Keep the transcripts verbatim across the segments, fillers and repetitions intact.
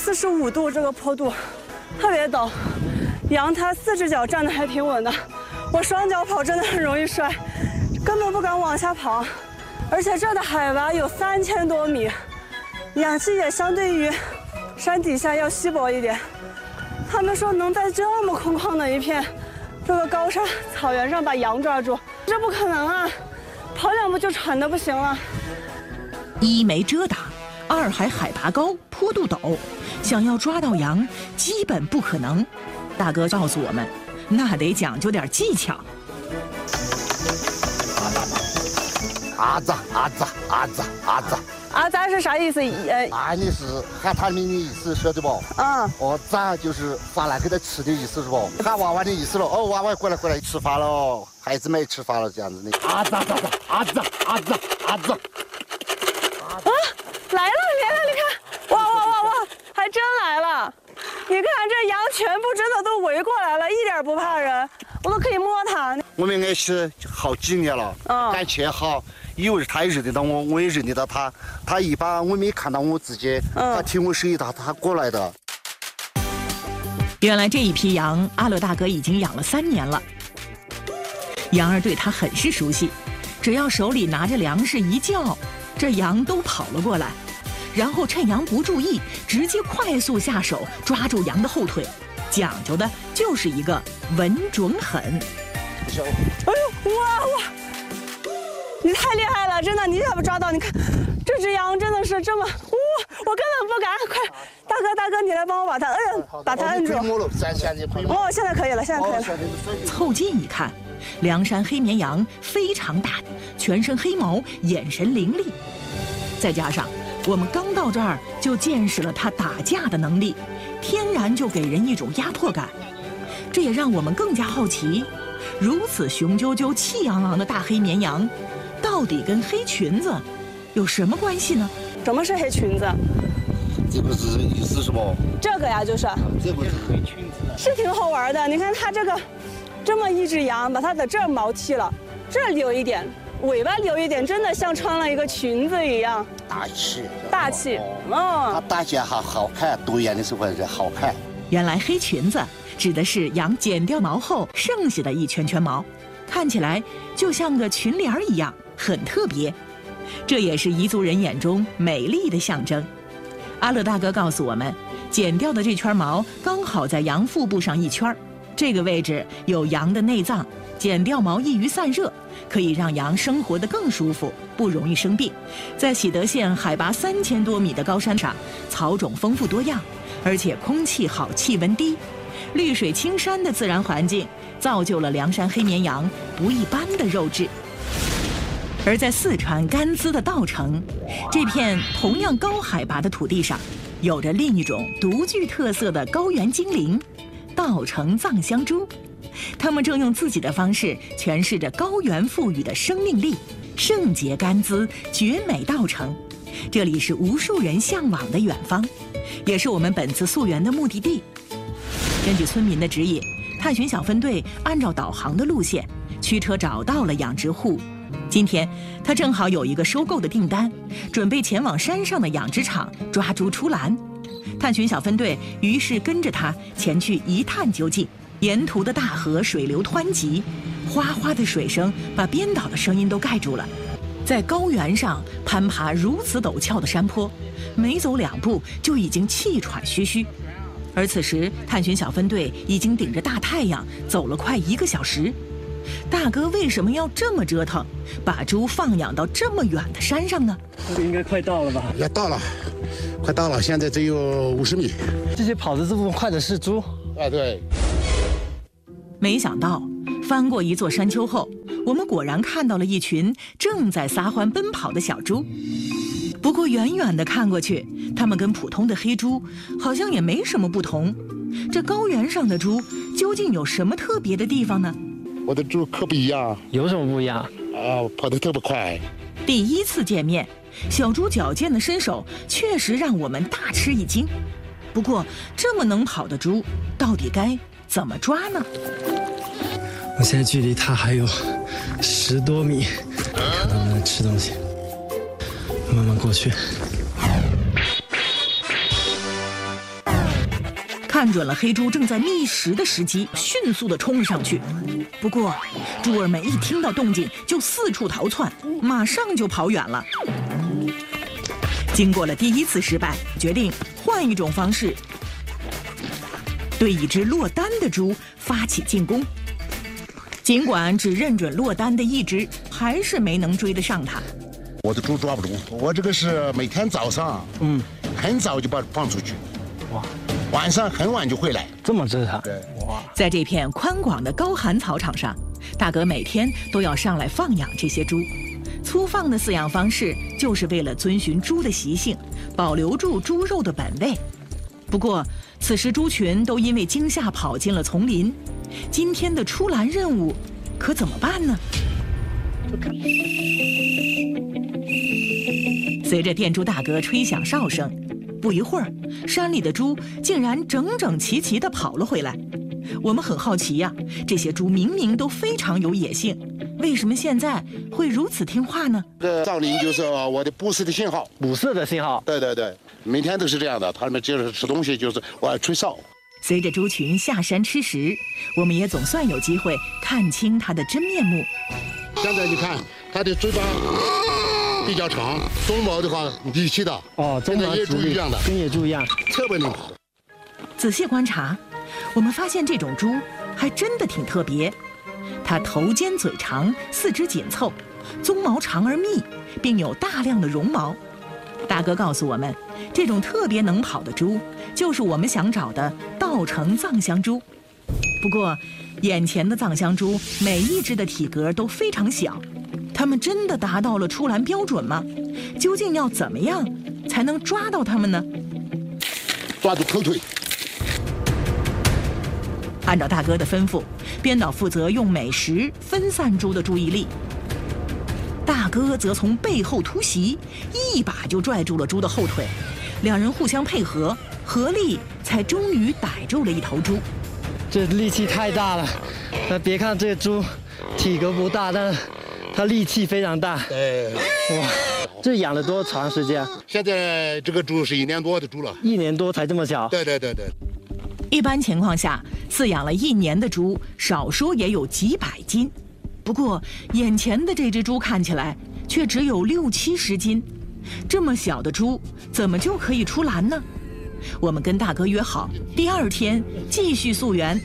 四十五度这个坡度，特别陡。羊它四只脚站得还挺稳的，我双脚跑真的很容易摔，根本不敢往下跑。而且这的海拔有三千多米，氧气也相对于山底下要稀薄一点。他们说能在这么空旷的一片这个高山草原上把羊抓住，这不可能啊！跑两步就喘得不行了。 一没遮挡，二还海拔高，坡度陡，想要抓到羊基本不可能。大哥告诉我们，那得讲究点技巧。 阿扎阿扎阿扎阿扎阿扎是啥意思？呃， 阿你是喊他们的意思，晓得不？ 嗯。 哦，扎就是发来给他吃的意思是不？喊娃娃的意思了。哦，娃娃过来过来，吃饭了，孩子们吃饭了，这样子的。阿扎阿扎阿扎阿扎阿扎。 啊，来了来了，你看，哇哇哇哇，还真来了！你看这羊全部真的都围过来了，一点不怕人，我都可以摸它。 我们认识好几年了，嗯、感情好，以为他也认得到我，我也认得到他。他一般我没看到我自己，嗯、他听我声音，他他过来的。 原来这一批羊，阿乐大哥已经养了三年了。羊儿对他很是熟悉，只要手里拿着粮食一叫，这羊都跑了过来。然后趁羊不注意，直接快速下手抓住羊的后腿，讲究的就是一个稳准狠。 哎呦，哇哇！你太厉害了，真的，你怎么抓到？你看，这只羊真的是这么，哇！我根本不敢，快，大哥大哥，你来帮我把它摁，把它摁住。哦，现在可以了，现在可以了。 凑近一看，凉山黑绵羊非常大，全身黑毛，眼神凌厉，再加上我们刚到这儿就见识了它打架的能力，天然就给人一种压迫感。这也让我们更加好奇，如此雄赳赳、气昂昂的大黑绵羊，到底跟黑裙子有什么关系呢？ 什么是黑裙子？ 这个是意思是不？ 这个呀，就是这个是黑裙子， 是挺好玩的。你看它这个，这么一只羊，把它的这儿毛剃了，这儿留一点。尾巴留一点，真的像穿了一个裙子一样， 大气， 大气， 哦，它大起来还好看，多眼的时候还好看。 原来黑裙子指的是羊剪掉毛后剩下的一圈圈毛，看起来就像个裙帘一样，很特别。这也是彝族人眼中美丽的象征。阿乐大哥告诉我们，剪掉的这圈毛刚好在羊腹部上一圈，这个位置有羊的内脏，剪掉毛易于散热，可以让羊生活得更舒服，不容易生病。在喜德县海拔三千多米的高山上，草种丰富多样，而且空气好，气温低，绿水青山的自然环境，造就了凉山黑绵羊不一般的肉质。而在四川甘孜的稻城，这片同样高海拔的土地上，有着另一种独具特色的高原精灵——稻城藏香猪。他们正用自己的方式诠释着高原赋予的生命力。圣洁甘孜，绝美稻城，这里是无数人向往的远方，也是我们本次溯源的目的地。根据村民的指引，探寻小分队按照导航的路线驱车找到了养殖户。今天他正好有一个收购的订单，准备前往山上的养殖场抓猪出栏。探寻小分队于是跟着他前去一探究竟。沿途的大河水流湍急，哗哗的水声把编导的声音都盖住了。在高原上攀爬如此陡峭的山坡，没走两步就已经气喘吁吁。而此时探寻小分队已经顶着大太阳走了快一个小时。大哥为什么要这么折腾，把猪放养到这么远的山上呢？ 应该快到了吧？ 要到了，快到了，现在只有五十米。 这些跑得这么快的是猪？ 哎，对。 没想到翻过一座山丘后，我们果然看到了一群正在撒欢奔跑的小猪。不过远远的看过去，它们跟普通的黑猪好像也没什么不同。这高原上的猪究竟有什么特别的地方呢？ 我的猪可不一样。 有什么不一样？ 啊，跑得特别快。 第一次见面，小猪矫健的身手确实让我们大吃一惊。不过这么能跑的猪，到底该怎么抓呢？ 我现在距离它还有十多米，看它能不能吃东西。慢慢过去。 看准了黑猪正在觅食的时机，迅速地冲了上去。不过，猪儿们一听到动静就四处逃窜，马上就跑远了。经过了第一次失败，决定换一种方式，对一只落单的猪发起进攻。尽管只认准落单的一只，还是没能追得上它。 我的猪抓不住，我这个是每天早上，嗯，很早就把它放出去，哇，晚上很晚就回来， 这么折腾。 对， 哇，在这片宽广的高寒草场上，大哥每天都要上来放养这些猪。粗放的饲养方式就是为了遵循猪的习性，保留住猪肉的本味。不过，此时猪群都因为惊吓跑进了丛林，今天的出栏任务可怎么办呢？随着店猪大哥吹响哨声，不一会儿，山里的猪竟然整整齐齐地跑了回来。我们很好奇呀、啊，这些猪明明都非常有野性，为什么现在会如此听话呢？ 这藏羚就是我的捕食的信号， 捕食的信号。 对对对，每天都是这样的。他们就是吃东西，就是我要吹哨。 随着猪群下山吃食，我们也总算有机会看清它的真面目。 现在你看，它的嘴巴比较长，鬃毛的话立起的。 哦， 跟野猪一样的， 跟野猪一样， 特别能跑。 仔细观察，我们发现这种猪还真的挺特别。它头尖嘴长，四肢紧凑，鬃毛长而密，并有大量的绒毛。大哥告诉我们，这种特别能跑的猪，就是我们想找的稻城藏香猪。不过，眼前的藏香猪每一只的体格都非常小，它们真的达到了出栏标准吗？究竟要怎么样才能抓到它们呢？ 抓住后腿。 按照大哥的吩咐，编导负责用美食分散猪的注意力，大哥则从背后突袭，一把就拽住了猪的后腿，两人互相配合，合力才终于逮住了一头猪。 这力气太大了，那别看这个猪体格不大，但它力气非常大。 对， 哇，这养了多长时间？ 现在这个猪是一年多的猪了， 一年多才这么小。 对对对对。 一般情况下，饲养了一年的猪，少说也有几百斤。不过，眼前的这只猪看起来却只有六七十斤。这么小的猪，怎么就可以出栏呢？我们跟大哥约好，第二天继续溯源。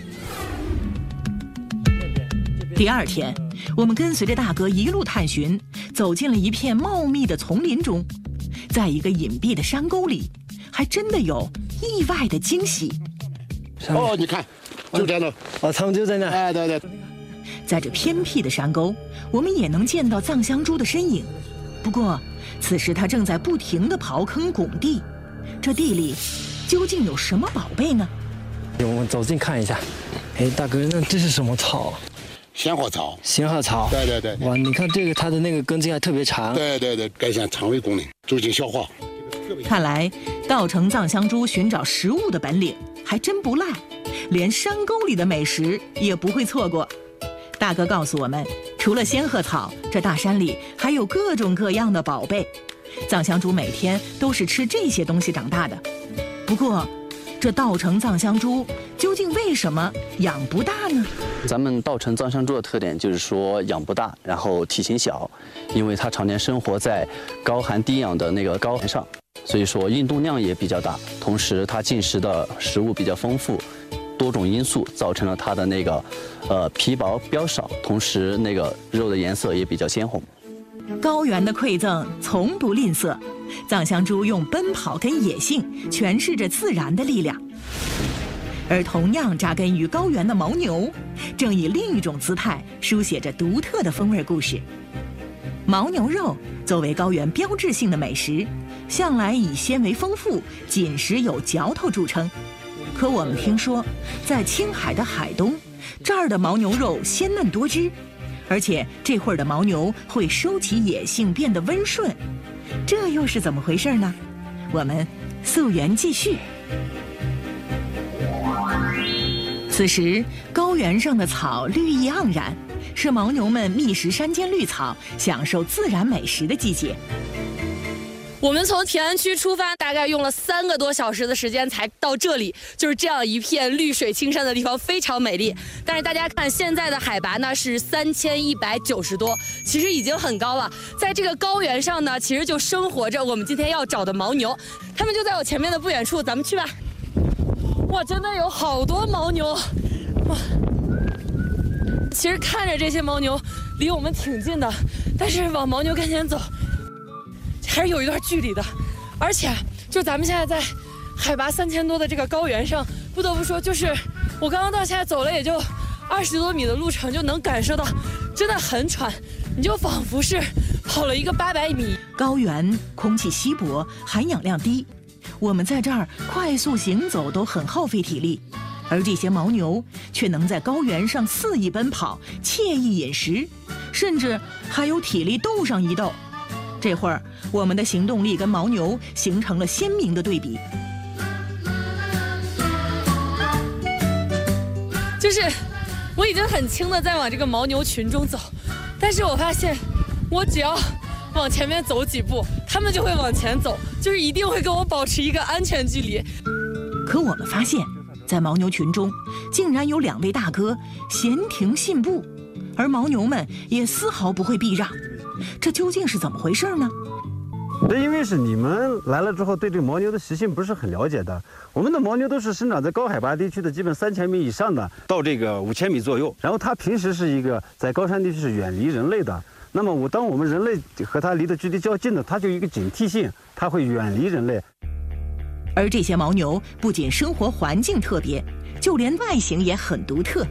第二天，我们跟随着大哥一路探寻，走进了一片茂密的丛林中，在一个隐蔽的山沟里，还真的有意外的惊喜。 哦，你看，就在那。 哦，他们就在那。 哎，对对。 在这偏僻的山沟，我们也能见到藏香猪的身影。不过，此时它正在不停地刨坑拱地，这地里究竟有什么宝贝呢？ 我们走近看一下。哎，大哥，那这是什么草？ 仙鹤草。 仙鹤草。 对对对。 哇，你看这个它的那个根茎还特别长。 对对对，改善肠胃功能，促进消化。 看来稻城藏香猪寻找食物的本领还真不赖，连山沟里的美食也不会错过。大哥告诉我们，除了仙鹤草，这大山里还有各种各样的宝贝，藏香猪每天都是吃这些东西长大的。不过，这稻城藏香猪究竟为什么养不大呢？ 咱们稻城藏香猪的特点就是说养不大，然后体型小，因为它常年生活在高寒低氧的那个高原上，所以说运动量也比较大，同时它进食的食物比较丰富，多种因素造成了它的那个呃皮薄膘少，同时那个肉的颜色也比较鲜红。 高原的馈赠从不吝啬，藏香猪用奔跑跟野性诠释着自然的力量。而同样扎根于高原的牦牛，正以另一种姿态书写着独特的风味故事。牦牛肉作为高原标志性的美食，向来以纤维丰富、紧实有嚼头著称。可我们听说，在青海的海东，这儿的牦牛肉鲜嫩多汁，而且这会儿的牦牛会收起野性，变得温顺，这又是怎么回事呢？我们溯源继续。此时，高原上的草绿意盎然，是牦牛们觅食山间绿草、享受自然美食的季节。 我们从平安区出发，大概用了三个多小时的时间才到这里，就是这样一片绿水青山的地方，非常美丽。但是大家看，现在的海拔呢是三千一百九十多，其实已经很高了。在这个高原上呢，其实就生活着我们今天要找的牦牛，它们就在我前面的不远处，咱们去吧。哇，真的有好多牦牛！哇，其实看着这些牦牛离我们挺近的，但是往牦牛跟前走，还是有一段距离的。而且，就咱们现在在海拔三千多的这个高原上，不得不说，就是我刚刚到现在走了也就二十多米的路程，就能感受到，真的很喘，你就仿佛是跑了一个八百米。 高原空气稀薄，含氧量低，我们在这儿快速行走都很耗费体力，而这些牦牛却能在高原上肆意奔跑，惬意饮食，甚至还有体力斗上一斗。这会儿，我们的行动力跟牦牛形成了鲜明的对比。 就是我已经很轻的在往这个牦牛群中走，但是我发现，我只要往前面走几步，它们就会往前走，就是一定会跟我保持一个安全距离。 可我们发现，在牦牛群中，竟然有两位大哥闲庭信步，而牦牛们也丝毫不会避让。这究竟是怎么回事呢？ 这因为是你们来了之后，对这个牦牛的习性不是很了解的。我们的牦牛都是生长在高海拔地区的，基本三千米以上的，到这个五千米左右。然后它平时是一个在高山地区是远离人类的。那么我当我们人类和它离的距离较近的，它就有一个警惕性，它会远离人类。 而这些牦牛不仅生活环境特别，就连外形也很独特。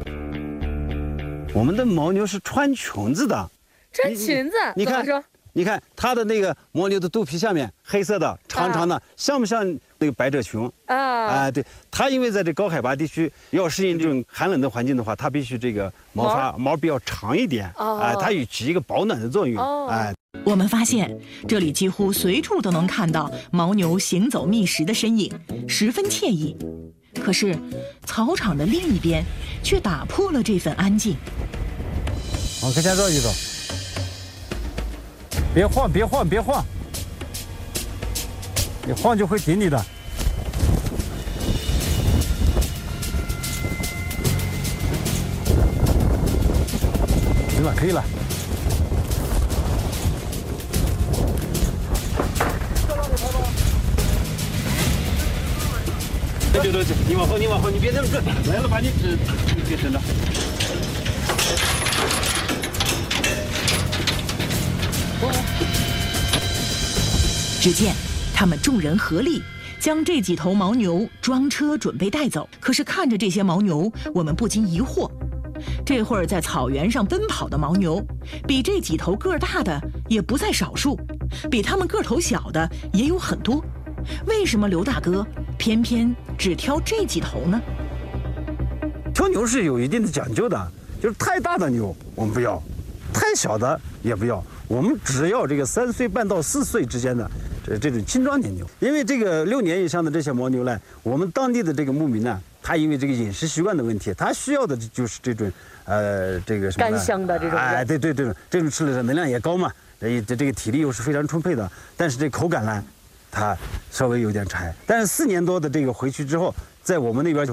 我们的牦牛是穿裙子的。 穿裙子？ 你看，你看它的那个牦牛的肚皮下面黑色的、长长的，啊、像不像那个百褶裙？啊，啊、呃，对，它因为在这高海拔地区要适应这种寒冷的环境的话，它必须这个毛发毛比较长一点，啊、呃，它有起一个保暖的作用，哎、 呃。我们发现这里几乎随处都能看到牦牛行走觅食的身影，十分惬意。可是，草场的另一边却打破了这份安静。 往跟前绕一绕。别晃，别晃，别晃！你晃就会顶你的。行了，可以了。别别别！你往后，你往后，你别这么转，来了把你指，你别伸着。 只见他们众人合力将这几头牦牛装车准备带走。可是看着这些牦牛，我们不禁疑惑：这会儿在草原上奔跑的牦牛，比这几头个儿大的也不在少数，比他们个头小的也有很多。为什么刘大哥偏偏只挑这几头呢？ 挑牛是有一定的讲究的，就是太大的牛我们不要，太小的也不要，我们只要这个三岁半到四岁之间的这这种青壮年牛。因为这个六年以上的这些牦牛呢，我们当地的这个牧民呢，他因为这个饮食习惯的问题，他需要的就是这种呃这个什么干香的这种， 哎，对对对，这种吃了能量也高嘛，这这个体力又是非常充沛的，但是这口感呢，它稍微有点柴。但是四年多的这个回去之后，在我们那边就